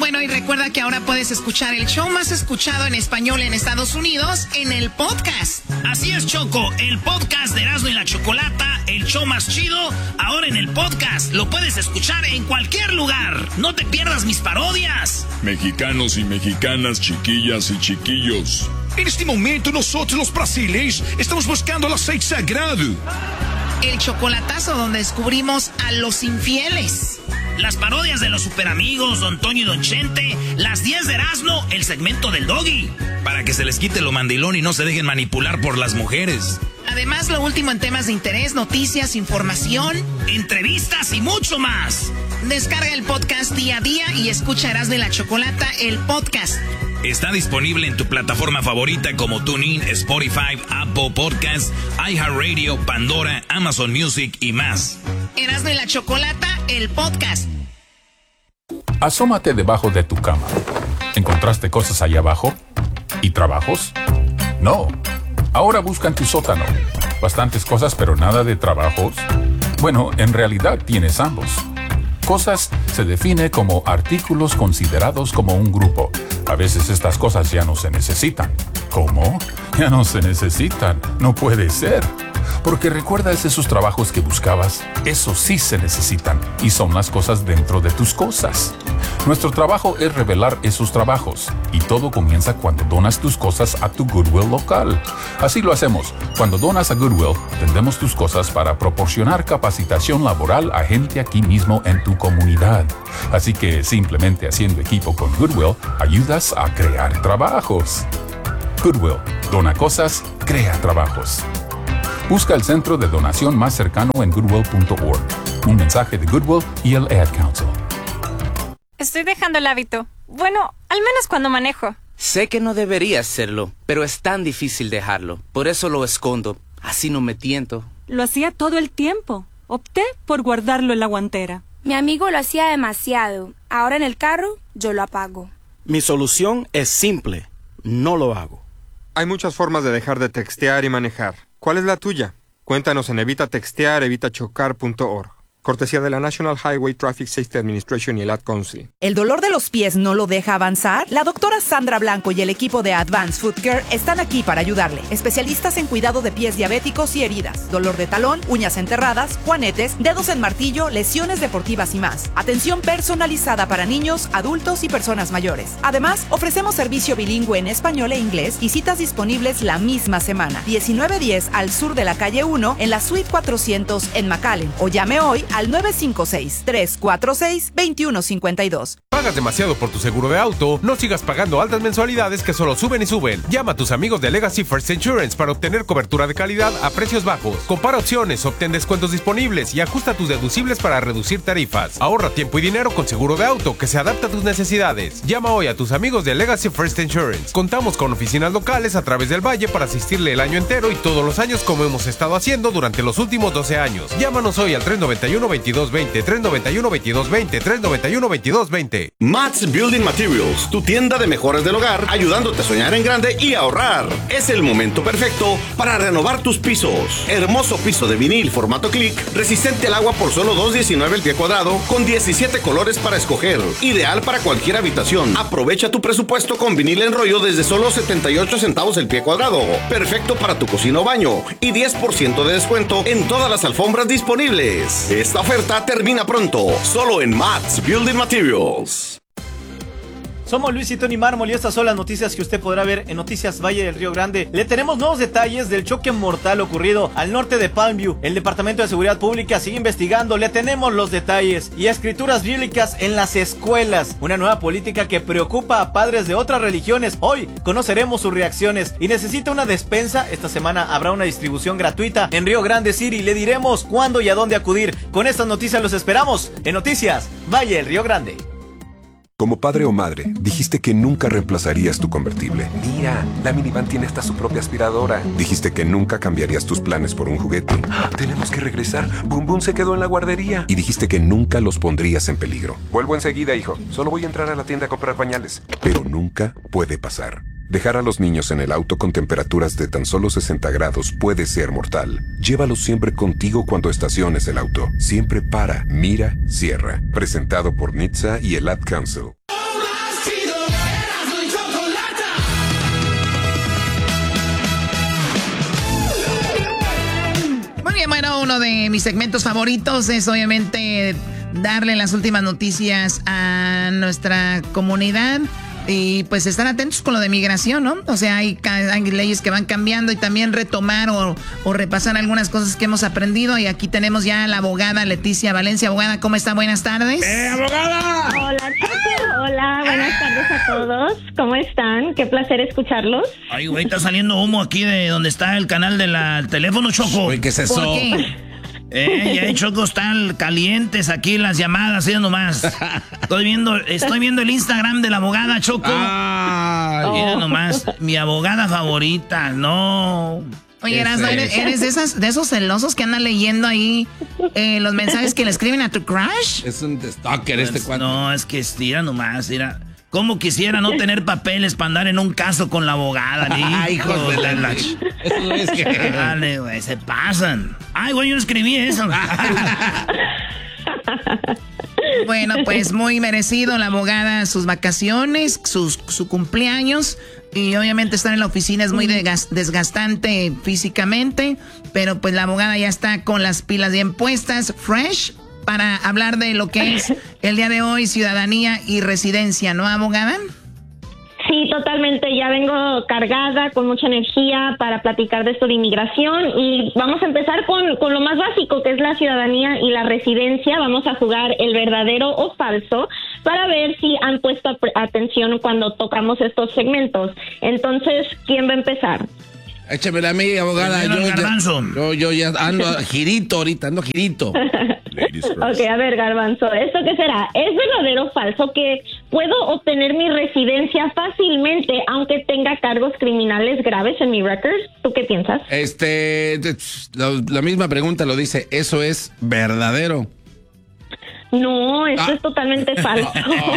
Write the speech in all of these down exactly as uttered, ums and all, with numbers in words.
Bueno, y recuerda que ahora puedes escuchar el show más escuchado en español en Estados Unidos en el podcast. Así es, Choco, el podcast de Erasmo y la Chocolata, el show más chido, ahora en el podcast. Lo puedes escuchar en cualquier lugar. No te pierdas mis parodias. Mexicanos y mexicanas, chiquillas y chiquillos. En este momento nosotros los brasileños estamos buscando el aceite sagrado. El chocolatazo donde descubrimos a los infieles. Las parodias de los superamigos, Don Toño y Don Chente. Las diez de Erasmo, el segmento del Doggy. Para que se les quite lo mandilón y no se dejen manipular por las mujeres. Además, lo último en temas de interés, noticias, información, entrevistas y mucho más. Descarga el podcast día a día y escucha Erasmo y la Chocolata, el podcast. Está disponible en tu plataforma favorita como TuneIn, Spotify, Apple Podcasts, iHeartRadio, Pandora, Amazon Music y más. Erasmo y la Chocolata, el podcast. Asómate debajo de tu cama. ¿Encontraste cosas allá abajo? ¿Y trabajos? No. Ahora busca en tu sótano. Bastantes cosas, pero nada de trabajos. Bueno, en realidad tienes ambos. Cosas se define como artículos considerados como un grupo. A veces estas cosas ya no se necesitan. ¿Cómo? Ya no se necesitan. No puede ser. Porque recuerdas esos trabajos que buscabas. Esos sí se necesitan. Y son las cosas dentro de tus cosas. Nuestro trabajo es revelar esos trabajos. Y todo comienza cuando donas tus cosas a tu Goodwill local. Así lo hacemos. Cuando donas a Goodwill, vendemos tus cosas para proporcionar capacitación laboral a gente aquí mismo en tu comunidad. Así que simplemente haciendo equipo con Goodwill, ayudas a crear trabajos. Goodwill. Dona cosas, crea trabajos. Busca el centro de donación más cercano en goodwill punto org. Un mensaje de Goodwill y el Ad Council. Estoy dejando el hábito. Bueno, al menos cuando manejo. Sé que no debería hacerlo, pero es tan difícil dejarlo. Por eso lo escondo. Así no me tiento. Lo hacía todo el tiempo. Opté por guardarlo en la guantera. Mi amigo lo hacía demasiado. Ahora en el carro, yo lo apago. Mi solución es simple. No lo hago. Hay muchas formas de dejar de textear y manejar. ¿Cuál es la tuya? Cuéntanos en evita textear evita chocar punto org. Cortesía de la National Highway Traffic Safety Administration y el Ad Council. ¿El dolor de los pies no lo deja avanzar? La doctora Sandra Blanco y el equipo de Advanced Foot Care están aquí para ayudarle. Especialistas en cuidado de pies diabéticos y heridas, dolor de talón, uñas enterradas, juanetes, dedos en martillo, lesiones deportivas y más. Atención personalizada para niños, adultos y personas mayores. Además, ofrecemos servicio bilingüe en español e inglés y citas disponibles la misma semana. diecinueve diez al sur de la calle uno en la suite cuatrocientos en McAllen. O llame hoy al nueve cinco seis, tres cuatro seis, dos uno cinco dos. ¿Pagas demasiado por tu seguro de auto? No sigas pagando altas mensualidades que solo suben y suben. Llama a tus amigos de Legacy First Insurance para obtener cobertura de calidad a precios bajos. Compara opciones, obtén descuentos disponibles y ajusta tus deducibles para reducir tarifas. Ahorra tiempo y dinero con seguro de auto que se adapta a tus necesidades. Llama hoy a tus amigos de Legacy First Insurance. Contamos con oficinas locales a través del valle para asistirle el año entero y todos los años como hemos estado haciendo durante los últimos doce años. Llámanos hoy al tres nueve uno, veintidós veinte, tres nueve uno, veintidós veinte, tres nueve uno, veintidós veinte. Matt's Building Materials, tu tienda de mejores del hogar, ayudándote a soñar en grande y ahorrar. Es el momento perfecto para renovar tus pisos. Hermoso piso de vinil formato click, resistente al agua por solo dos diecinueve el pie cuadrado, con diecisiete colores para escoger. Ideal para cualquier habitación. Aprovecha tu presupuesto con vinil en rollo desde solo setenta y ocho centavos el pie cuadrado. Perfecto para tu cocina o baño. Y diez por ciento de descuento en todas las alfombras disponibles. Esta oferta termina pronto, solo en Matt's Building Materials. Somos Luis y Tony Mármol y estas son las noticias que usted podrá ver en Noticias Valle del Río Grande. Le tenemos nuevos detalles del choque mortal ocurrido al norte de Palmview. El Departamento de Seguridad Pública sigue investigando. Le tenemos los detalles y escrituras bíblicas en las escuelas. Una nueva política que preocupa a padres de otras religiones. Hoy conoceremos sus reacciones y necesita una despensa. Esta semana habrá una distribución gratuita en Río Grande City. Le diremos cuándo y a dónde acudir. Con estas noticias los esperamos en Noticias Valle del Río Grande. Como padre o madre, dijiste que nunca reemplazarías tu convertible. Mira, la minivan tiene hasta su propia aspiradora. Dijiste que nunca cambiarías tus planes por un juguete. Tenemos que regresar. Bum Bum se quedó en la guardería. Y dijiste que nunca los pondrías en peligro. Vuelvo enseguida, hijo. Solo voy a entrar a la tienda a comprar pañales. Pero nunca puede pasar. Dejar a los niños en el auto con temperaturas de tan solo sesenta grados puede ser mortal. Llévalos siempre contigo cuando estaciones el auto. Siempre para, mira, cierra. Presentado por N H T S A y el Ad Council. bien, bueno, uno de mis segmentos favoritos es obviamente darle las últimas noticias a nuestra comunidad. Y pues estar atentos con lo de migración, ¿no? O sea, hay, hay leyes que van cambiando y también retomar o, o repasar algunas cosas que hemos aprendido. Y aquí tenemos ya a la abogada Leticia Valencia. Abogada, ¿cómo está? Buenas tardes. ¡Eh, abogada! Hola, Choco. Hola, buenas tardes a todos. ¿Cómo están? Qué placer escucharlos. Ay, güey, está saliendo humo aquí de donde está el canal del teléfono, Choco. Uy, ¿qué es eso? ¿Por qué? Eh, ya, Choco, están calientes aquí las llamadas, ¿eh? Nomás. Estoy viendo, estoy viendo el Instagram de la abogada, Choco. Ay, mira nomás, mi abogada favorita, no. Oye, Erasmo, ¿eres, eres de, esas, de esos celosos que andan leyendo ahí eh, los mensajes que le escriben a tu crush? Es un stalker este cuate. No, es que mira nomás, mira. ¿Cómo quisiera no tener papeles para andar en un caso con la abogada? Ay, hijos de la... la... Eso es que... Dale, güey, se pasan. Ay, güey, yo no escribí eso. Bueno, pues muy merecido la abogada, sus vacaciones, sus, su cumpleaños. Y obviamente estar en la oficina es muy desgastante físicamente. Pero pues la abogada ya está con las pilas bien puestas, fresh, para hablar de lo que es el día de hoy, ciudadanía y residencia, ¿no, abogada? Sí, totalmente. Ya vengo cargada, con mucha energía para platicar de esto de inmigración. Y vamos a empezar con, con lo más básico, que es la ciudadanía y la residencia. Vamos a jugar el verdadero o falso para ver si han puesto atención cuando tocamos estos segmentos. Entonces, ¿quién va a empezar? Échamela a mí, abogada. Yo ya, yo, yo ya ando girito ahorita, ando girito. Ok, a ver, Garbanzo, ¿esto qué será? ¿Es verdadero o falso que puedo obtener mi residencia fácilmente aunque tenga cargos criminales graves en mi record? ¿Tú qué piensas? Este, la, la misma pregunta lo dice, ¿eso es verdadero? No, eso ah. es totalmente falso.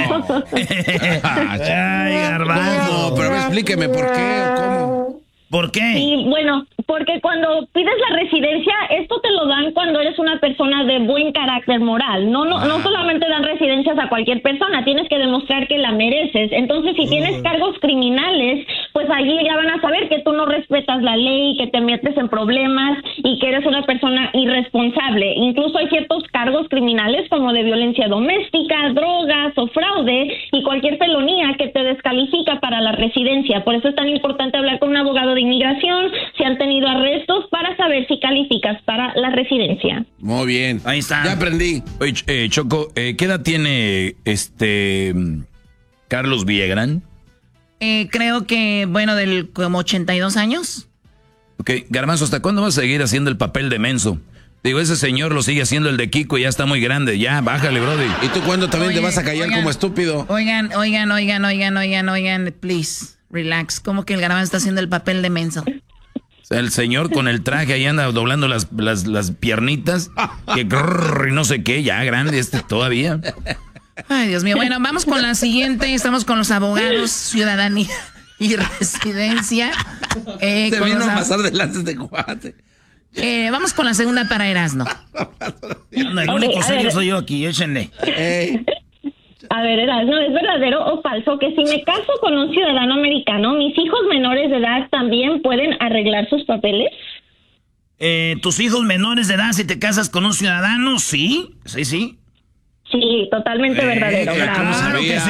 Ay, Garbanzo. No, pero explíqueme por qué o cómo. ¿Por qué? Sí, bueno, porque cuando pides la residencia, esto te lo dan cuando eres una persona de buen carácter moral. No, no, no solamente dan residencias a cualquier persona, tienes que demostrar que la mereces. Entonces, si tienes cargos criminales, pues allí ya van a saber que tú no respetas la ley, que te metes en problemas y que eres una persona irresponsable. Incluso hay ciertos cargos criminales como de violencia doméstica, drogas o fraude y cualquier felonía que te descalifica para la residencia. Por eso es tan importante hablar con un abogado de inmigración, si han tenido arrestos, para saber si calificas para la residencia. Muy bien. Ahí está. Ya aprendí. Oye, eh, Choco, eh, ¿qué edad tiene este Carlos Villagrán? Eh, creo que, bueno, del como ochenta y dos años. Ok, Garbanzo, ¿hasta cuándo vas a seguir haciendo el papel de menso? Digo, ese señor lo sigue haciendo el de Kiko y ya está muy grande. Ya, bájale, brody. ¿Y tú cuándo también Oye, te vas a callar oigan, como estúpido? Oigan, oigan, oigan, oigan, oigan, oigan, please, relax. ¿Cómo que el Garbanzo está haciendo el papel de menso? O sea, el señor con el traje ahí anda doblando las, las, las piernitas. Que grrr, y no sé qué, ya grande este todavía. Ay, Dios mío. Bueno, vamos con la siguiente. Estamos con los abogados, ciudadanía y residencia. Eh, Se con vino los a ab- pasar delante de cuate. Eh, vamos con la segunda para Erasmo. No, el único Ok, a serio ver. soy yo aquí, échenle. Hey. A ver, Erasmo, ¿es verdadero o falso que si me caso con un ciudadano americano, mis hijos menores de edad también pueden arreglar sus papeles? Eh, ¿Tus hijos menores de edad, si te casas con un ciudadano? Sí, sí, sí. Sí, totalmente Eh, verdadero. ¿cómo Bravo. sabía?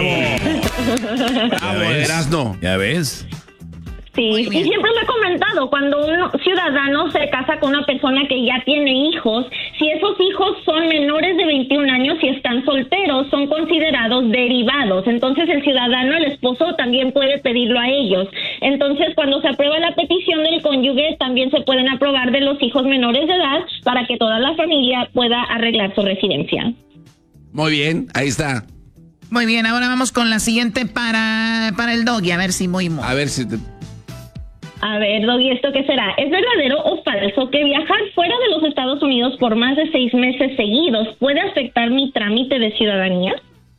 Bravo. Bravo, Erasmo. ¿Ya ves? Sí, y siempre lo he comentado, cuando un ciudadano se casa con una persona que ya tiene hijos, si esos hijos son menores de veintiún años y están solteros, son considerados derivados. Entonces el ciudadano, el esposo, también puede pedirlo a ellos. Entonces cuando se aprueba la petición del cónyuge, también se pueden aprobar de los hijos menores de edad para que toda la familia pueda arreglar su residencia. Muy bien, ahí está. Muy bien, ahora vamos con la siguiente para, para el Doggy. A ver si muy... mo- A ver si te... A ver, Doggy, ¿esto qué será? ¿Es verdadero o falso que viajar fuera de los Estados Unidos por más de seis meses seguidos puede afectar mi trámite de ciudadanía?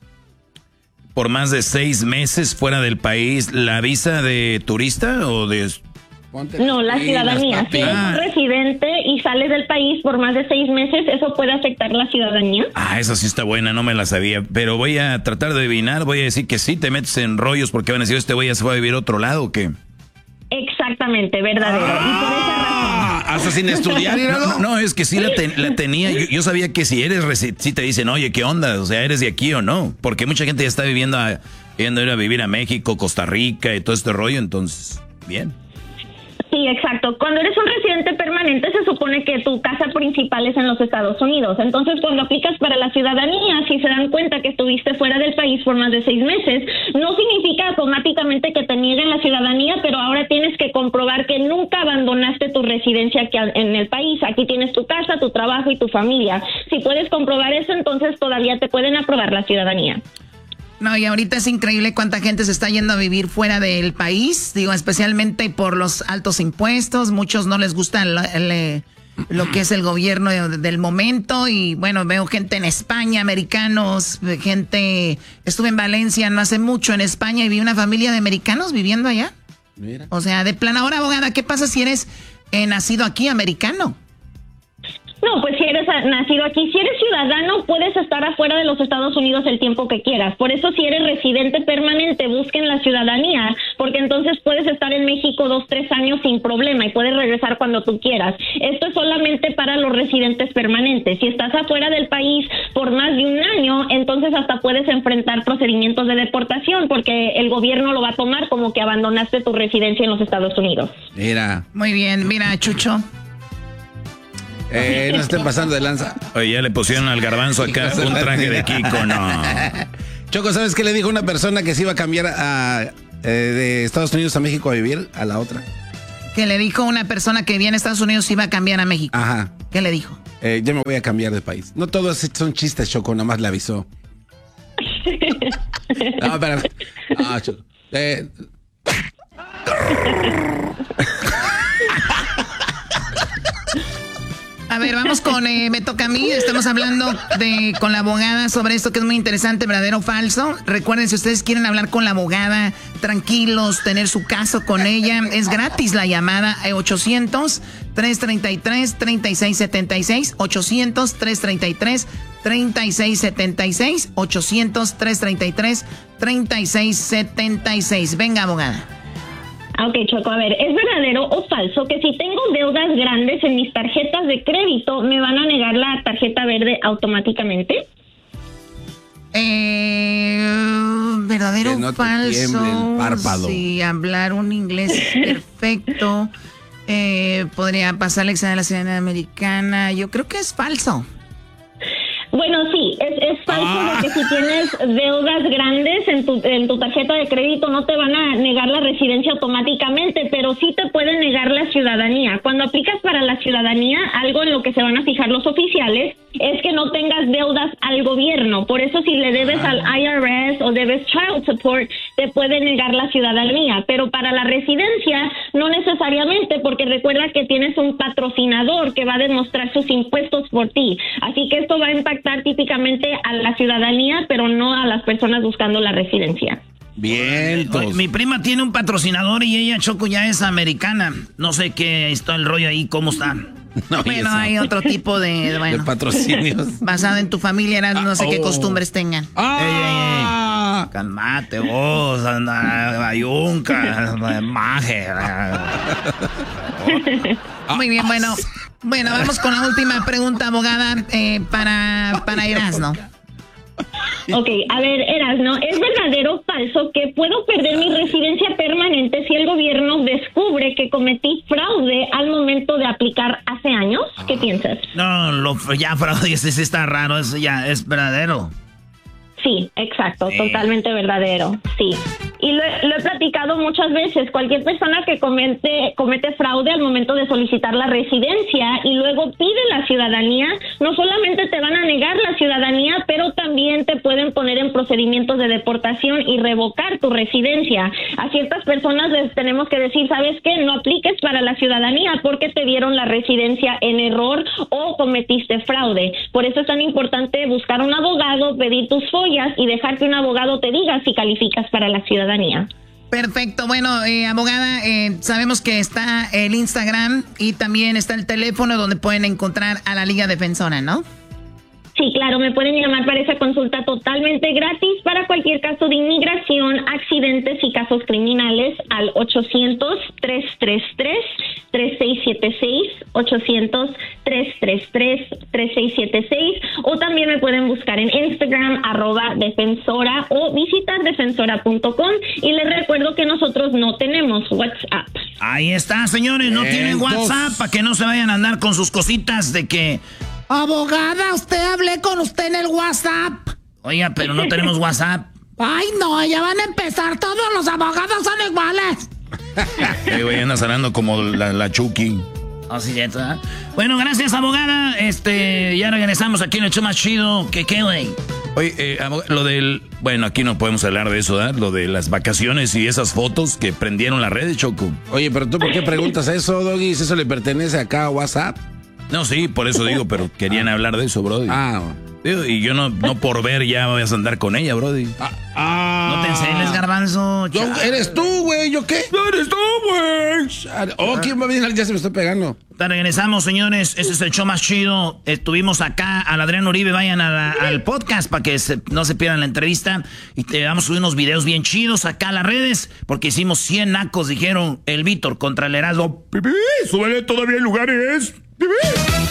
Por más de seis meses fuera del país, ¿la visa de turista o de...? Ponte No, la las ciudadanía. pilas, Si eres Ah. un residente y sales del país por más de seis meses, ¿eso puede afectar la ciudadanía? Ah, esa sí está buena, no me la sabía. Pero voy a tratar de adivinar, voy a decir que sí, te metes en rollos porque van a decir, este güey ya se fue a vivir a otro lado o qué. Exactamente, verdadero. Y por esa razón. Ah, hasta sin estudiar. No, no, no, es que sí la, ten, la tenía. Yo, yo sabía que si eres, si te dicen, oye, ¿qué onda? O sea, ¿eres de aquí o no? Porque mucha gente ya está viviendo, a, yendo a ir a vivir a México, Costa Rica y todo este rollo, entonces, bien. Sí, exacto. Cuando eres un residente permanente se supone que tu casa principal es en los Estados Unidos. Entonces, cuando aplicas para la ciudadanía, si se dan cuenta que estuviste fuera del país por más de seis meses, no significa automáticamente que te nieguen la ciudadanía, pero ahora tienes que comprobar que nunca abandonaste tu residencia aquí en el país. Aquí tienes tu casa, tu trabajo y tu familia. Si puedes comprobar eso, entonces todavía te pueden aprobar la ciudadanía. No, y ahorita es increíble cuánta gente se está yendo a vivir fuera del país, digo, especialmente por los altos impuestos. Muchos no les gusta el, el, lo que es el gobierno del momento. Y bueno, veo gente en España, americanos, gente... Estuve en Valencia no hace mucho, en España, y vi una familia de americanos viviendo allá. Mira. O sea, de plan, ahora, abogada, ¿qué pasa si eres eh, nacido aquí, americano? No, pues si eres nacido aquí, si eres ciudadano, puedes estar afuera de los Estados Unidos el tiempo que quieras. Por eso, si eres residente permanente, busquen la ciudadanía, porque entonces puedes estar en México dos, tres años sin problema y puedes regresar cuando tú quieras. Esto es solamente para los residentes permanentes. Si estás afuera del país por más de un año, entonces hasta puedes enfrentar procedimientos de deportación, porque el gobierno lo va a tomar como que abandonaste tu residencia en los Estados Unidos. Mira. Muy bien, mira, Chucho. Eh, no estén pasando de lanza. Oye, ya le pusieron al garbanzo acá un traje de Kiko, no. Choco, ¿sabes qué le dijo una persona que se iba a cambiar a, eh, de Estados Unidos a México a vivir a la otra? Que le dijo una persona que vivía en Estados Unidos iba a cambiar a México. Ajá. ¿Qué le dijo? Eh, yo me voy a cambiar de país. No todos son chistes, Choco, nada más le avisó. No, espérame. Ah, Choco. Eh... A ver, vamos con, eh, me toca a mí, estamos hablando de con la abogada sobre esto que es muy interesante, verdadero o falso. Recuerden, si ustedes quieren hablar con la abogada, tranquilos, tener su caso con ella, es gratis la llamada a ochocientos, tres treinta y tres, treinta y seis setenta y seis, ochocientos, tres treinta y tres, treinta y seis setenta y seis, ochocientos, tres treinta y tres, treinta y seis setenta y seis. Venga, abogada. Ok, Choco, a ver, ¿es verdadero o falso que si tengo deudas grandes en mis tarjetas de crédito, me van a negar la tarjeta verde automáticamente? Eh, ¿verdadero o no falso? Sí, hablar un inglés perfecto. Eh, podría pasar el examen de la ciudadanía americana. Yo creo que es falso. Bueno, sí, es, es falso ah. de que si tienes deudas grandes en tu, en tu tarjeta de crédito no te van a negar la residencia automáticamente, pero sí te pueden negar la ciudadanía. Cuando aplicas para la ciudadanía, algo en lo que se van a fijar los oficiales es que no tengas deudas al gobierno. Por eso si le debes ah. al I R S o debes child support, te pueden negar la ciudadanía. Pero para la residencia no necesariamente, porque recuerda que tienes un patrocinador que va a demostrar sus impuestos por ti. Así que esto va a impactar típicamente a la ciudadanía, pero no a las personas buscando la residencia. Bien. Oye, mi prima tiene un patrocinador y ella, Choco, ya es americana. No sé qué está el rollo ahí, cómo está. No, bueno, hay otro tipo de, de, bueno, de patrocinios. Basado en tu familia, no sé ah, qué oh. costumbres tengan. Ah. Ey, ey, ey. Calmate vos, ayunca, maje. Muy bien, bueno. Bueno, vamos con la última pregunta, abogada, eh, para, para Erasno. Ok, a ver, Erasno, ¿es verdadero o falso que puedo perder mi residencia permanente si el gobierno descubre que cometí fraude al momento de aplicar hace años? ¿Qué ah. piensas? No, lo, ya fraude, ese sí está raro, eso ya es verdadero. Sí, exacto, sí. Totalmente verdadero, sí. Y lo, lo he platicado muchas veces. Cualquier persona que comete, comete fraude al momento de solicitar la residencia y luego pide la ciudadanía, no solamente te van a negar la ciudadanía, pero también te pueden poner en procedimientos de deportación y revocar tu residencia. A ciertas personas les tenemos que decir, ¿sabes qué? No apliques para la ciudadanía porque te dieron la residencia en error o cometiste fraude. Por eso es tan importante buscar un abogado, pedir tus follas y dejar que un abogado te diga si calificas para la ciudadanía. Perfecto, bueno, eh, abogada, eh, sabemos que está el Instagram y también está el teléfono donde pueden encontrar a la Liga Defensora, ¿no? Sí, claro, me pueden llamar para esa consulta totalmente gratis para cualquier caso de inmigración, accidentes y casos criminales al ochocientos, tres tres tres, tres seis siete seis, ochocientos, tres tres tres, tres seis siete seis, o también me pueden buscar en Instagram, arroba defensora, o visitar defensora punto com, y les recuerdo que nosotros no tenemos WhatsApp. Ahí está, señores, no tienen Entonces... WhatsApp, para que no se vayan a andar con sus cositas de que... Abogada, usted hablé con usted en el WhatsApp. Oiga, pero no tenemos WhatsApp. Ay, no, ya van a empezar, todos los abogados son iguales. Eh, güey, andas hablando como la, la Chucky. Así ya está. Bueno, gracias, abogada. Este, ya regresamos aquí en el show más chido. ¿Qué, qué, güey? Oye, eh, lo del... Bueno, aquí no podemos hablar de eso, ¿verdad? Lo de las vacaciones y esas fotos que prendieron las redes, Choco. Oye, pero tú, ¿por qué preguntas eso, Doggy? ¿Eso le pertenece acá a WhatsApp? No, sí, por eso digo, pero querían hablar de eso, brody. Ah, Digo, y yo no, no por ver ya vas a andar con ella, brody. Ah, ah, no te enseñes, garbanzo. Yo, eres tú, güey. ¿Yo qué? No eres tú, güey. Oh, ¿quién va a venir? Ya se me está pegando. Te regresamos, señores. Este es el show más chido. Estuvimos acá al Adrián Uribe. Vayan a la, al podcast para que se, no se pierdan la entrevista. Y te vamos a subir unos videos bien chidos acá a las redes. Porque hicimos cien nacos, dijeron el Víctor contra el Erasmo. ¡Súbele, todavía hay lugares!